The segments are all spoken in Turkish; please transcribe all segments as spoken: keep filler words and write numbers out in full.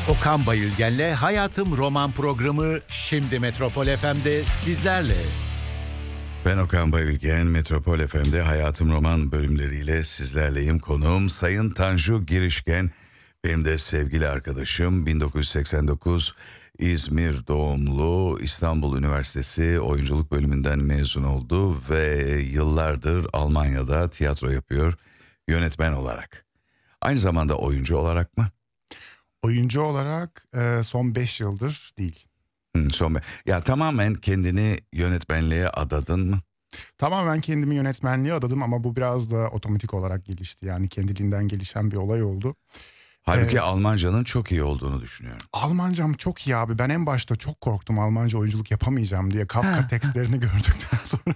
Okan Bayülgen'le Hayatım Roman programı şimdi Metropol F M'de sizlerle. Ben Okan Bayülgen, Metropol F M'de Hayatım Roman bölümleriyle sizlerleyim. Konuğum Sayın Tanju Girişken, benim de sevgili arkadaşım. bin dokuz yüz seksen dokuz İzmir doğumlu, İstanbul Üniversitesi oyunculuk bölümünden mezun oldu ve yıllardır Almanya'da tiyatro yapıyor yönetmen olarak. Aynı zamanda oyuncu olarak mı? Oyuncu olarak e, son beş yıldır değil. Hmm, son be- ya tamamen kendini yönetmenliğe adadın mı? Tamamen kendimi yönetmenliğe adadım ama bu biraz da otomatik olarak gelişti. Yani kendiliğinden gelişen bir olay oldu. Halbuki Ee, Almancanın çok iyi olduğunu düşünüyorum. Almancam çok iyi abi. Ben en başta çok korktum Almanca oyunculuk yapamayacağım diye. Kafka tekstlerini gördükten sonra.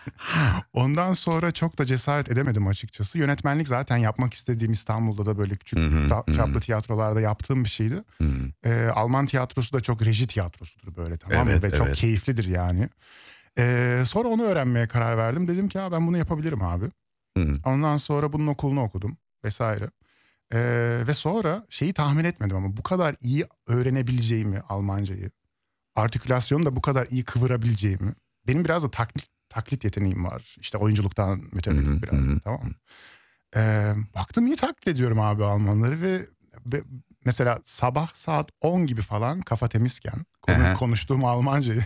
Ondan sonra çok da cesaret edemedim açıkçası. Yönetmenlik zaten yapmak istediğim, İstanbul'da da böyle küçük Hı hı, ta- hı. çaplı tiyatrolarda yaptığım bir şeydi. Hmm. Ee, Alman tiyatrosu da çok reji tiyatrosudur böyle, tamam mı? Evet, Ve çok evet. keyiflidir yani. Ee, sonra onu öğrenmeye karar verdim. Dedim ki ya ben bunu yapabilirim abi. Hmm. Ondan sonra bunun okulunu okudum vesaire. Ee, ve sonra şeyi tahmin etmedim ama bu kadar iyi öğrenebileceğimi Almancayı, artikülasyonu da bu kadar iyi kıvırabileceğimi. Benim biraz da taklit, taklit yeteneğim var. İşte oyunculuktan Hı hı, mütevellit biraz hı hı. da, tamam mı? Ee, baktım iyi taklit ediyorum abi Almanları ve, ve mesela sabah saat on gibi falan kafa temizken konu, Aha. konuştuğum Almancayı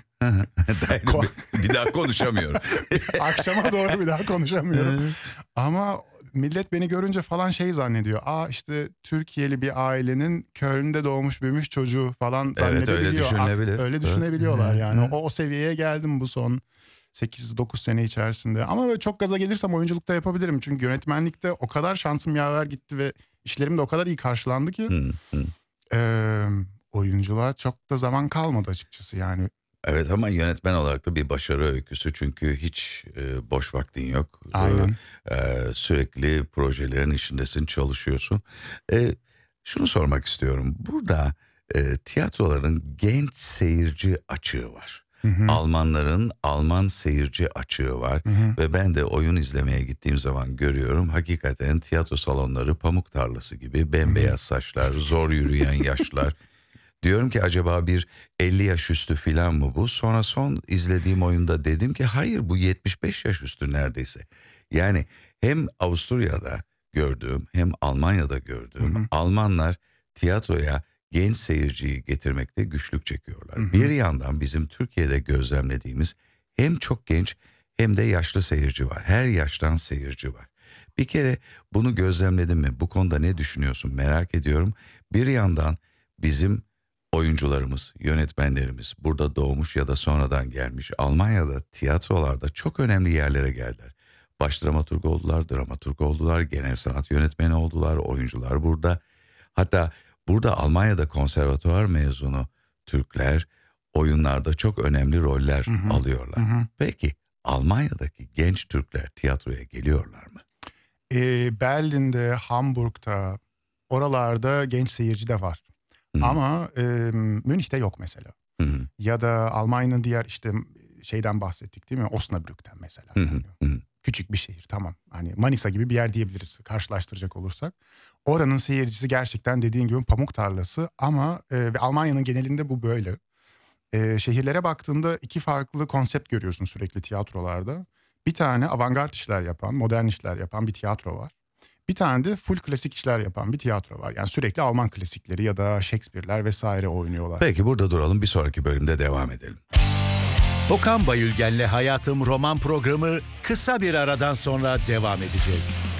Ko- bir daha konuşamıyorum. akşama doğru bir daha konuşamıyorum. Ama millet beni görünce falan şey zannediyor. Aa işte Türkiye'li bir ailenin Köln'de doğmuş büyümüş çocuğu falan Evet, zannedebiliyor. öyle düşünülebilir. Öyle Evet. düşünebiliyorlar yani. Evet. O, o seviyeye geldim bu son sekiz dokuz sene içerisinde. Ama böyle çok gaza gelirsem oyunculukta yapabilirim. Çünkü yönetmenlikte o kadar şansım yaver gitti ve işlerim de o kadar iyi karşılandı ki. Hı, hı. Ee, oyunculuğa çok da zaman kalmadı açıkçası yani. Evet, ama yönetmen olarak da bir başarı öyküsü, çünkü hiç e, boş vaktin yok. Aynen. E, sürekli projelerin içindesin, çalışıyorsun. E, şunu sormak istiyorum. Burada e, tiyatroların genç seyirci açığı var. Hı hı. Almanların Alman seyirci açığı var. Hı hı. Ve ben de oyun izlemeye gittiğim zaman görüyorum. Hakikaten tiyatro salonları pamuk tarlası gibi, bembeyaz saçlar, zor yürüyen yaşlar. Diyorum ki acaba bir elli yaş üstü filan mı bu? Sonra son izlediğim oyunda dedim ki hayır, bu yetmiş beş yaş üstü neredeyse. Yani hem Avusturya'da gördüğüm hem Almanya'da gördüğüm Hı hı. Almanlar tiyatroya genç seyirciyi getirmekte güçlük çekiyorlar. Hı hı. Bir yandan bizim Türkiye'de gözlemlediğimiz hem çok genç hem de yaşlı seyirci var. Her yaştan seyirci var. Bir kere bunu gözlemledin mi? Bu konuda ne düşünüyorsun? Merak ediyorum. Bir yandan bizim oyuncularımız, yönetmenlerimiz burada doğmuş ya da sonradan gelmiş. Almanya'da tiyatrolarda çok önemli yerlere geldiler. Baş dramaturg oldular, dramaturg oldular, genel sanat yönetmeni oldular, oyuncular burada. Hatta burada Almanya'da konservatuvar mezunu Türkler oyunlarda çok önemli roller Hı hı. alıyorlar. Hı hı. Peki Almanya'daki genç Türkler tiyatroya geliyorlar mı? Ee, Berlin'de, Hamburg'da, oralarda genç seyirci de var. Hı. Ama e, Münih'te yok mesela. Hı hı, Ya da Almanya'nın diğer işte şeyden bahsettik değil mi? Osnabrück'ten mesela. hı hı, Yani. hı hı. Küçük bir şehir, tamam. Hani Manisa gibi bir yer diyebiliriz karşılaştıracak olursak. Oranın seyircisi gerçekten dediğin gibi pamuk tarlası ama e, ve Almanya'nın genelinde bu böyle. E, şehirlere baktığında iki farklı konsept görüyorsun sürekli tiyatrolarda. Bir tane avantgard işler yapan, modern işler yapan bir tiyatro var. Bir tane de full klasik işler yapan bir tiyatro var. Yani sürekli Alman klasikleri ya da Shakespeare'ler vesaire oynuyorlar. Peki burada duralım, bir sonraki bölümde devam edelim. Okan Bayülgen'le Hayatım Roman programı kısa bir aradan sonra devam edecek.